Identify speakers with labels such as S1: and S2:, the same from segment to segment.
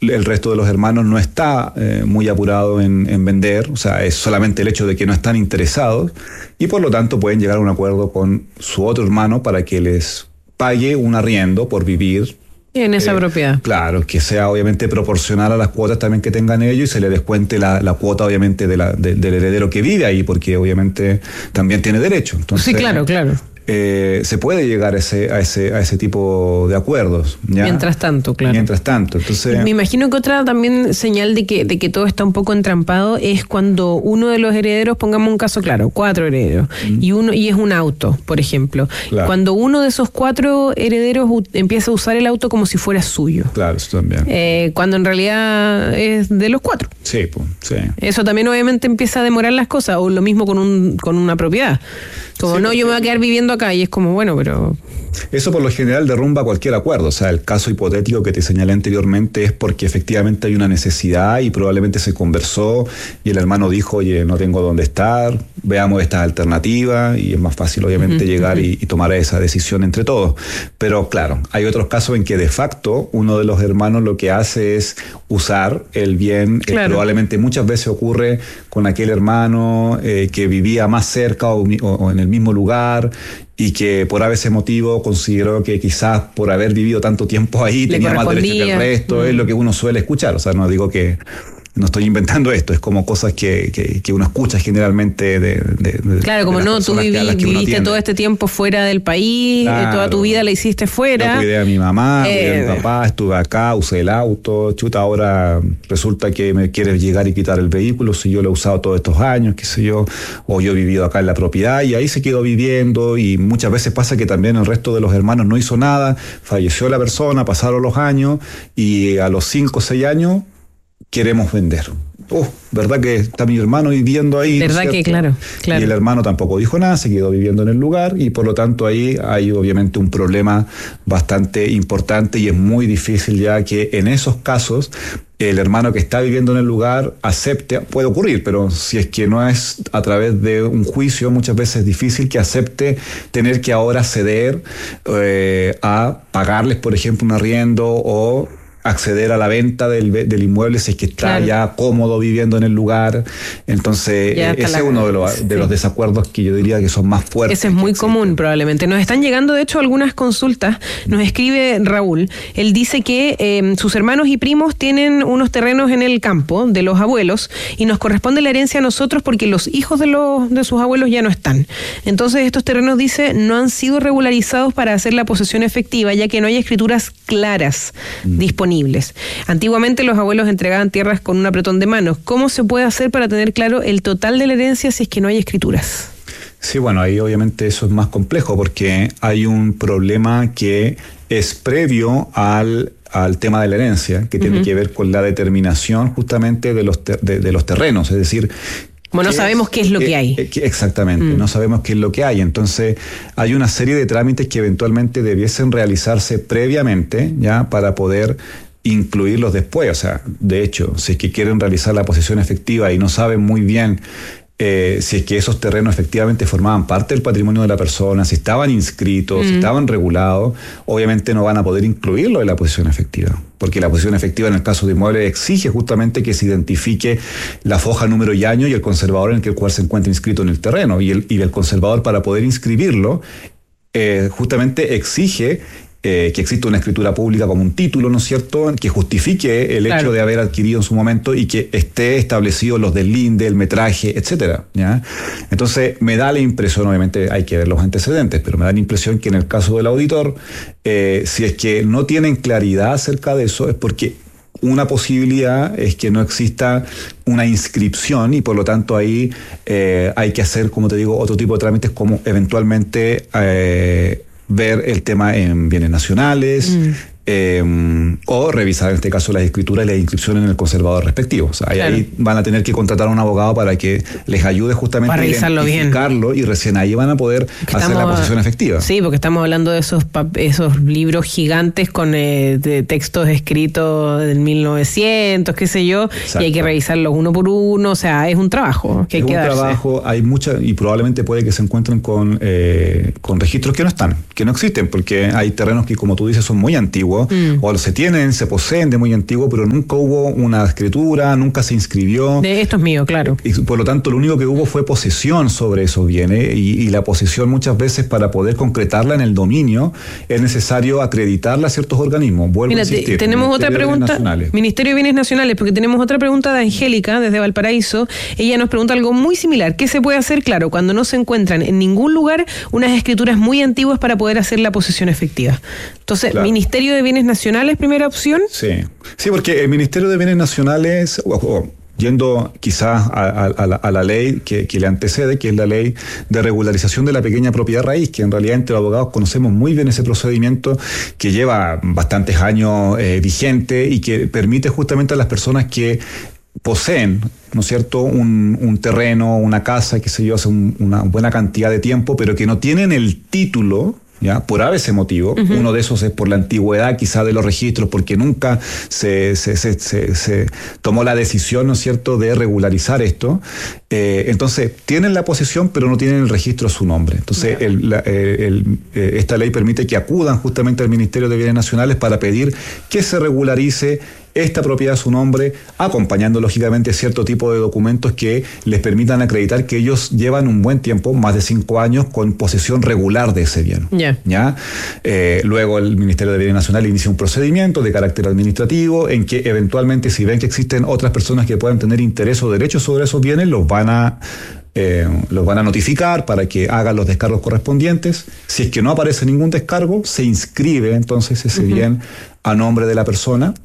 S1: el resto de los hermanos no está muy apurado en vender, o sea, es solamente el hecho de que no están interesados y por lo tanto pueden llegar a un acuerdo con su otro hermano para que les pague un arriendo por vivir
S2: en esa propiedad.
S1: Claro, que sea obviamente proporcional a las cuotas también que tengan ellos y se le descuente la cuota obviamente del heredero que vive ahí, porque obviamente también tiene derecho. Entonces,
S2: sí, claro.
S1: Se puede llegar a ese tipo de acuerdos, ¿ya?
S2: Mientras tanto, claro.
S1: Entonces,
S2: me imagino que otra también señal de que todo está un poco entrampado es cuando uno de los herederos, pongamos un caso claro, 4 herederos, y es un auto, por ejemplo. Claro. Cuando uno de esos 4 herederos empieza a usar el auto como si fuera suyo.
S1: Claro, eso también.
S2: Cuando en realidad es de los 4.
S1: Sí, pues, sí.
S2: Eso también obviamente empieza a demorar las cosas, o lo mismo con una propiedad. Como, sí, yo me voy a quedar viviendo acá, y es como, bueno, pero...
S1: Eso por lo general derrumba cualquier acuerdo. O sea, el caso hipotético que te señalé anteriormente es porque efectivamente hay una necesidad y probablemente se conversó y el hermano dijo, oye, no tengo dónde estar, veamos estas alternativas, y es más fácil obviamente llegar y tomar esa decisión entre todos. Pero claro, hay otros casos en que de facto uno de los hermanos lo que hace es usar el bien, claro. Probablemente muchas veces ocurre con aquel hermano que vivía más cerca o en el mismo lugar, y que por ese motivo consideró que quizás por haber vivido tanto tiempo ahí tenía más derecho que el resto, es lo que uno suele escuchar. O sea, no digo que... No estoy inventando esto, es como cosas que uno escucha generalmente
S2: claro, como no, tú viviste todo este tiempo fuera del país, claro. Toda tu vida la hiciste fuera.
S1: Yo cuidé a mi mamá, cuidé a mi papá, estuve acá, usé el auto, ahora resulta que me quieres llegar y quitar el vehículo si yo lo he usado todos estos años, qué sé yo, o yo he vivido acá en la propiedad y ahí se quedó viviendo, y muchas veces pasa que también el resto de los hermanos no hizo nada, falleció la persona, pasaron los años y a los 5 o 6 años queremos vender. ¿Verdad que está mi hermano viviendo ahí?
S2: ¿Verdad que claro?
S1: Y el hermano tampoco dijo nada, se quedó viviendo en el lugar y por lo tanto ahí hay obviamente un problema bastante importante y es muy difícil ya que en esos casos el hermano que está viviendo en el lugar acepte, puede ocurrir, pero si es que no es a través de un juicio, muchas veces es difícil que acepte tener que ahora ceder a pagarles, por ejemplo, un arriendo o acceder a la venta del inmueble si es que está claro. Ya cómodo viviendo en el lugar. Entonces ese es uno de los desacuerdos que yo diría que son más fuertes.
S2: Ese es muy común probablemente. Nos están llegando de hecho algunas consultas. Nos escribe Raúl. Él dice que sus hermanos y primos tienen unos terrenos en el campo de los abuelos y nos corresponde la herencia a nosotros porque los hijos de sus abuelos ya no están. Entonces estos terrenos, dice, no han sido regularizados para hacer la posesión efectiva ya que no hay escrituras claras disponibles. Antiguamente los abuelos entregaban tierras con un apretón de manos. ¿Cómo se puede hacer para tener claro el total de la herencia si es que no hay escrituras?
S1: Sí, bueno, ahí obviamente eso es más complejo porque hay un problema que es previo al tema de la herencia, que tiene que ver con la determinación justamente de los terrenos, es decir...
S2: Bueno, no sabemos qué es lo que hay.
S1: Exactamente, no sabemos qué es lo que hay. Entonces, hay una serie de trámites que eventualmente debiesen realizarse previamente, ya, para poder incluirlos después. O sea, de hecho, si es que quieren realizar la posesión efectiva y no saben muy bien si es que esos terrenos efectivamente formaban parte del patrimonio de la persona, si estaban inscritos, si estaban regulados, obviamente no van a poder incluirlo en la posesión efectiva, porque la posesión efectiva en el caso de inmuebles exige justamente que se identifique la foja, número y año y el conservador en el cual se encuentra inscrito en el terreno, y el conservador para poder inscribirlo justamente exige que exista una escritura pública como un título, ¿no es cierto?, que justifique el hecho de haber adquirido en su momento y que esté establecido los deslinde, el metraje, etcétera, ¿ya? Entonces, me da la impresión, obviamente hay que ver los antecedentes, pero me da la impresión que en el caso del auditor, si es que no tienen claridad acerca de eso, es porque una posibilidad es que no exista una inscripción y por lo tanto ahí hay que hacer, como te digo, otro tipo de trámites como eventualmente ver el tema en bienes nacionales o revisar en este caso las escrituras y las inscripciones en el conservador respectivo. O sea, ahí van a tener que contratar a un abogado para que les ayude justamente a identificarlo y recién ahí van a poder hacer la posesión efectiva.
S2: Sí, porque estamos hablando de esos libros gigantes con de textos escritos del 1900, qué sé yo. Exacto. Y hay que revisarlos uno por uno. O sea, es un trabajo que hay que darse. Es un trabajo,
S1: hay mucha, y probablemente puede que se encuentren con registros que no existen, porque hay terrenos que, como tú dices, son muy antiguos antiguo, o se poseen de muy antiguo, pero nunca hubo una escritura, nunca se inscribió.
S2: De esto es mío, claro.
S1: Y por lo tanto, lo único que hubo fue posesión sobre esos bienes, y la posesión muchas veces, para poder concretarla en el dominio, es necesario acreditarla a ciertos organismos. Vuelvo a insistir.
S2: Tenemos otra pregunta. Ministerio de Bienes Nacionales, porque tenemos otra pregunta de Angélica desde Valparaíso. Ella nos pregunta algo muy similar. ¿Qué se puede hacer, claro, cuando no se encuentran en ningún lugar unas escrituras muy antiguas para poder hacer la posesión efectiva? Entonces, claro. Ministerio de Bienes Nacionales, primera opción.
S1: Sí, porque el Ministerio de Bienes Nacionales, yendo quizás a la ley que le antecede, que es la ley de regularización de la pequeña propiedad raíz, que en realidad entre los abogados conocemos muy bien ese procedimiento, que lleva bastantes años vigente, y que permite justamente a las personas que poseen, ¿no es cierto?, un terreno, una casa, que se yo, hace una buena cantidad de tiempo, pero que no tienen el título, ¿ya? Por ese motivo. Uno de esos es por la antigüedad quizá de los registros, porque nunca se tomó la decisión, ¿no es cierto?, de regularizar esto. Entonces, tienen la posesión, pero no tienen el registro a su nombre. Entonces, esta ley permite que acudan justamente al Ministerio de Bienes Nacionales para pedir que se regularice esta propiedad a su nombre, acompañando lógicamente cierto tipo de documentos que les permitan acreditar que ellos llevan un buen tiempo, más de 5 años, con posesión regular de ese bien. ¿Ya? Luego el Ministerio de Bienes Nacionales inicia un procedimiento de carácter administrativo en que eventualmente, si ven que existen otras personas que puedan tener interés o derechos sobre esos bienes, los van a notificar para que hagan los descargos correspondientes. Si es que no aparece ningún descargo, se inscribe entonces ese bien a nombre de la persona.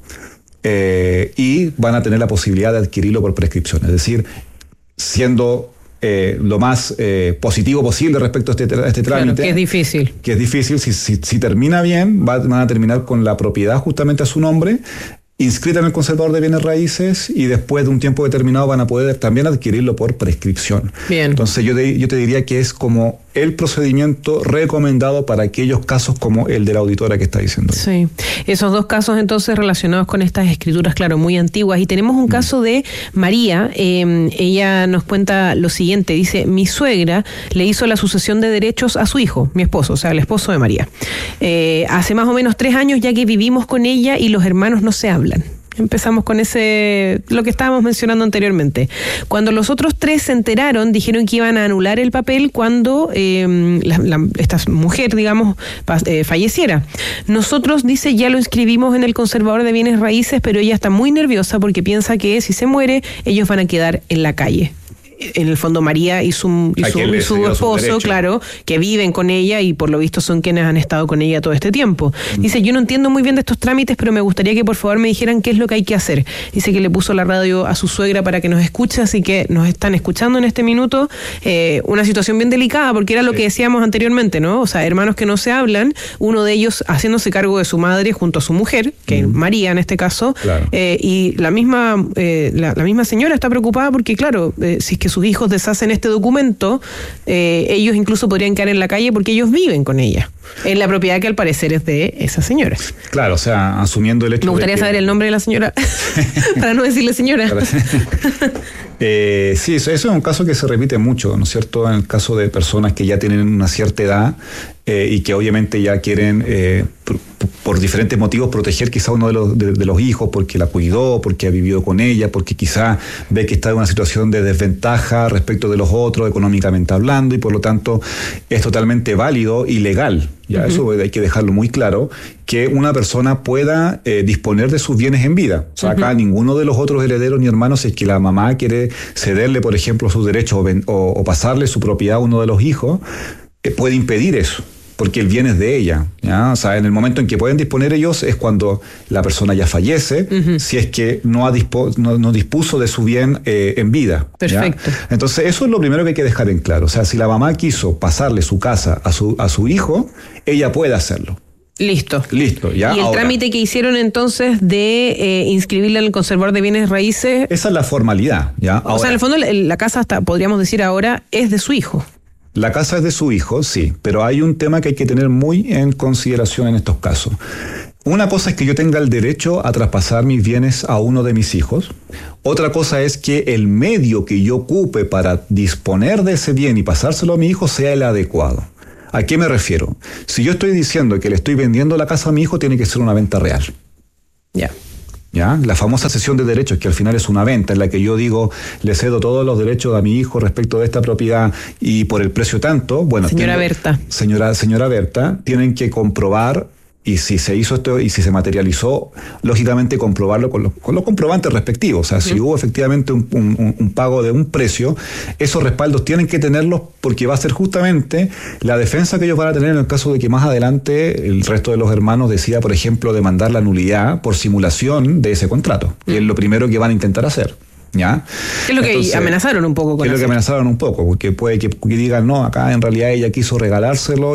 S1: Y van a tener la posibilidad de adquirirlo por prescripción, es decir, siendo lo más positivo posible respecto a este trámite.
S2: Claro, que es difícil.
S1: Si termina bien, van a terminar con la propiedad justamente a su nombre, inscrita en el conservador de bienes raíces, y después de un tiempo determinado van a poder también adquirirlo por prescripción.
S2: Bien.
S1: Entonces yo te diría que es como el procedimiento recomendado para aquellos casos como el de la auditora que está diciendo.
S2: Sí, esos dos casos entonces relacionados con estas escrituras, claro, muy antiguas. Y tenemos un caso de María. Ella nos cuenta lo siguiente, dice: mi suegra le hizo la sucesión de derechos a su hijo, mi esposo, o sea, el esposo de María. Hace más o menos 3 años ya que vivimos con ella y los hermanos no se hablan. Empezamos con lo que estábamos mencionando anteriormente. Cuando los otros 3 se enteraron, dijeron que iban a anular el papel cuando esta mujer, digamos, falleciera. Nosotros, dice, ya lo inscribimos en el conservador de bienes raíces, pero ella está muy nerviosa porque piensa que si se muere, ellos van a quedar en la calle. En el fondo, María y su esposo, claro, que viven con ella y por lo visto son quienes han estado con ella todo este tiempo. Dice: yo no entiendo muy bien de estos trámites, pero me gustaría que por favor me dijeran qué es lo que hay que hacer. Dice que le puso la radio a su suegra para que nos escuche, así que nos están escuchando en este minuto. Una situación bien delicada, porque era lo que decíamos anteriormente, ¿no? O sea, hermanos que no se hablan, uno de ellos haciéndose cargo de su madre junto a su mujer, que es María en este caso, claro. Y la misma señora está preocupada porque, claro, si es que sus hijos deshacen este documento, ellos incluso podrían quedar en la calle porque ellos viven con ella, en la propiedad que al parecer es de esa señora.
S1: Claro, o sea, asumiendo el hecho.
S2: Me gustaría saber el nombre de la señora, para no decirle señora.
S1: Sí, eso es un caso que se repite mucho, ¿no es cierto? En el caso de personas que ya tienen una cierta edad y que obviamente ya quieren, por diferentes motivos, proteger quizá uno de los hijos, porque la cuidó, porque ha vivido con ella, porque quizá ve que está en una situación de desventaja respecto de los otros, económicamente hablando, y por lo tanto es totalmente válido y legal. Ya, eso hay que dejarlo muy claro, que una persona pueda disponer de sus bienes en vida. O sea, acá ninguno de los otros herederos ni hermanos, si es que la mamá quiere cederle, por ejemplo, sus derechos o pasarle su propiedad a uno de los hijos, puede impedir eso, porque el bien es de ella, ¿ya? O sea, en el momento en que pueden disponer ellos es cuando la persona ya fallece, si es que no dispuso de su bien en vida.
S2: Perfecto.
S1: ¿Ya? Entonces, eso es lo primero que hay que dejar en claro. O sea, si la mamá quiso pasarle su casa a su hijo, ella puede hacerlo.
S2: Listo,
S1: ya.
S2: ¿Y el trámite que hicieron entonces de inscribirla en el conservador de bienes raíces?
S1: Esa es la formalidad, ¿ya?
S2: Ahora, o sea, en el fondo la casa, hasta podríamos decir ahora, es de su hijo.
S1: La casa es de su hijo, sí, pero hay un tema que hay que tener muy en consideración en estos casos. Una cosa es que yo tenga el derecho a traspasar mis bienes a uno de mis hijos. Otra cosa es que el medio que yo ocupe para disponer de ese bien y pasárselo a mi hijo sea el adecuado. ¿A qué me refiero? Si yo estoy diciendo que le estoy vendiendo la casa a mi hijo, tiene que ser una venta real.
S2: Ya.
S1: ¿Ya? La famosa cesión de derechos, que al final es una venta en la que yo digo, le cedo todos los derechos a mi hijo respecto de esta propiedad y por el precio tanto, bueno,
S2: Berta.
S1: Señora Berta, tienen que comprobar, y si se hizo esto y si se materializó, lógicamente comprobarlo con los comprobantes respectivos. O sea, si hubo efectivamente un pago de un precio, esos respaldos tienen que tenerlos porque va a ser justamente la defensa que ellos van a tener en el caso de que más adelante el resto de los hermanos decida, por ejemplo, demandar la nulidad por simulación de ese contrato. Y es lo primero que van a intentar hacer. ¿Ya?
S2: ¿Qué es lo que amenazaron un poco con eso?
S1: Es lo que amenazaron un poco, porque puede que digan, no, acá en realidad ella quiso regalárselo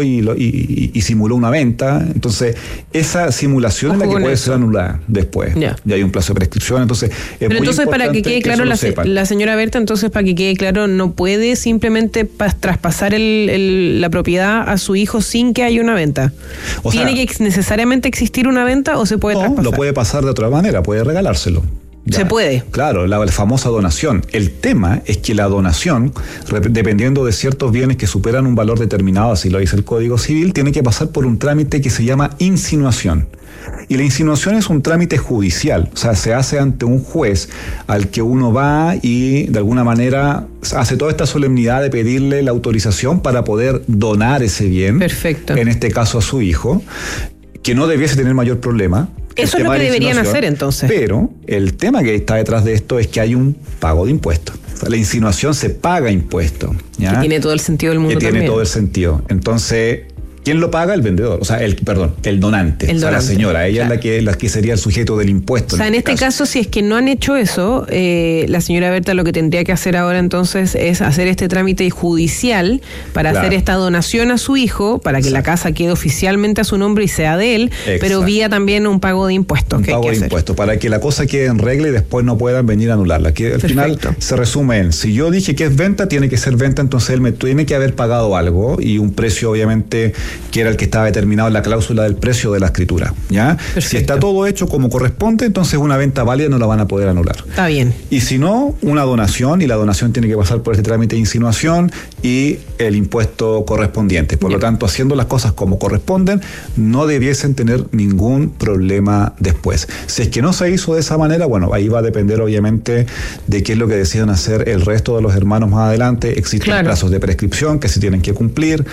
S1: y simuló una venta. Entonces, esa simulación es la que puede ser anulada después. Ya hay un plazo de prescripción, entonces es
S2: Pero
S1: muy
S2: entonces, para que quede claro, la señora Berta, entonces, para que quede claro, no puede simplemente traspasar la propiedad a su hijo sin que haya una venta. ¿Tiene que necesariamente existir una venta o se puede traspasar?
S1: Lo puede pasar de otra manera, puede regalárselo. Ya,
S2: se puede.
S1: Claro, la famosa donación. El tema es que la donación, dependiendo de ciertos bienes que superan un valor determinado, así lo dice el Código Civil, tiene que pasar por un trámite que se llama insinuación. Y la insinuación es un trámite judicial, o sea, se hace ante un juez al que uno va y de alguna manera hace toda esta solemnidad de pedirle la autorización para poder donar ese bien.
S2: Perfecto.
S1: En este caso a su hijo, que no debiese tener mayor problema.
S2: Eso es lo que deberían hacer entonces.
S1: Pero el tema que está detrás de esto es que hay un pago de impuestos. O sea, la insinuación se paga impuesto. ¿Ya?
S2: Que tiene todo el sentido del mundo.
S1: Que tiene todo el sentido. Entonces, ¿quién lo paga? El vendedor. O sea, el donante. O sea, la señora. Ella es la que sería el sujeto del impuesto.
S2: O sea, en este caso, si es que no han hecho eso, la señora Berta lo que tendría que hacer ahora entonces es hacer este trámite judicial para hacer esta donación a su hijo, para que la casa quede oficialmente a su nombre y sea de él, pero vía también un pago de impuestos.
S1: Un pago de impuestos, para que la cosa quede en regla y después no puedan venir a anularla. Que al final se resume en, si yo dije que es venta, tiene que ser venta, entonces él me tiene que haber pagado algo y un precio obviamente que era el que estaba determinado en la cláusula del precio de la escritura, ¿ya? Si está todo hecho como corresponde, entonces una venta válida no la van a poder anular.
S2: Está bien.
S1: Y si no, una donación, y la donación tiene que pasar por este trámite de insinuación y el impuesto correspondiente. Por lo tanto, haciendo las cosas como corresponden, no debiesen tener ningún problema después. Si es que no se hizo de esa manera, bueno, ahí va a depender obviamente de qué es lo que decidan hacer el resto de los hermanos más adelante. Existen plazos de prescripción que se tienen que cumplir,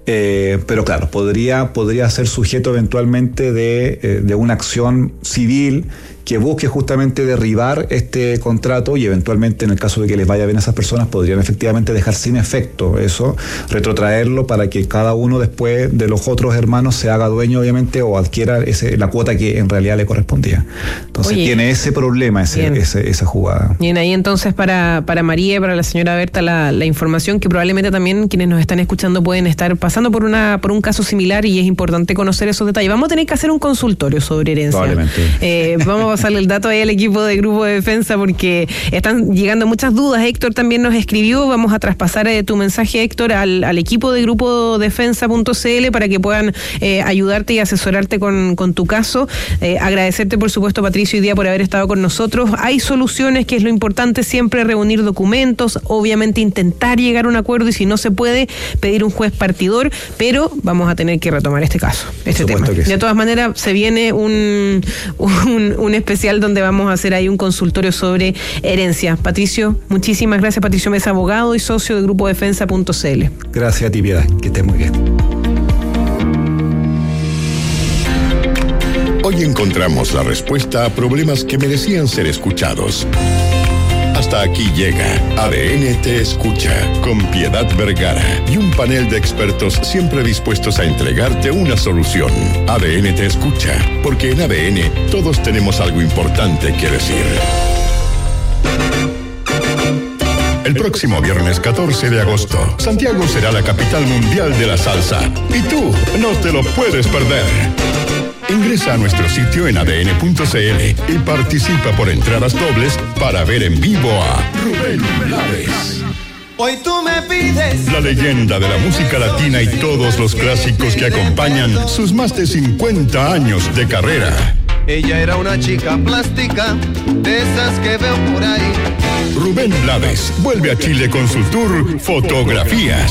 S1: pero claro, podría ser sujeto eventualmente de una acción civil que busque justamente derribar este contrato y eventualmente, en el caso de que les vaya bien a esas personas, podrían efectivamente dejar sin efecto eso, retrotraerlo para que cada uno después de los otros hermanos se haga dueño obviamente o adquiera la cuota que en realidad le correspondía. Entonces tiene ese problema, esa jugada.
S2: Bien, ahí entonces para María y para la señora Berta la información que probablemente también quienes nos están escuchando pueden estar pasando por un caso similar y es importante conocer esos detalles. Vamos a tener que hacer un consultorio sobre herencia.
S1: Probablemente.
S2: Vamos a pasarle el dato ahí al equipo de Grupo de Defensa porque están llegando muchas dudas. Héctor también nos escribió, vamos a traspasar tu mensaje, Héctor, al equipo de Grupo Defensa.cl para que puedan ayudarte y asesorarte con tu caso. Agradecerte, por supuesto, Patricio, hoy día por haber estado con nosotros. Hay soluciones, que es lo importante, siempre reunir documentos, obviamente intentar llegar a un acuerdo y si no se puede, pedir un juez partidor, pero vamos a tener que retomar este caso, este tema. Sí. De todas maneras, se viene un especial donde vamos a hacer ahí un consultorio sobre herencia. Patricio, muchísimas gracias. Patricio Mesa, abogado y socio de Grupo Defensa.cl.
S1: Gracias a ti, Piedad, que estés muy bien.
S3: Hoy encontramos la respuesta a problemas que merecían ser escuchados. Hasta aquí llega ADN Te Escucha con Piedad Vergara y un panel de expertos siempre dispuestos a entregarte una solución. ADN Te Escucha, porque en ADN todos tenemos algo importante que decir. El próximo viernes 14 de agosto, Santiago será la capital mundial de la salsa y tú no te lo puedes perder. Ingresa a nuestro sitio en adn.cl y participa por entradas dobles para ver en vivo a Rubén Blades.
S4: Hoy tú me pides.
S3: La leyenda de la música latina y todos los clásicos que acompañan sus más de 50 años de carrera.
S4: Ella era una chica plástica, de esas que veo por ahí.
S3: Rubén Blades vuelve a Chile con su tour Fotografías.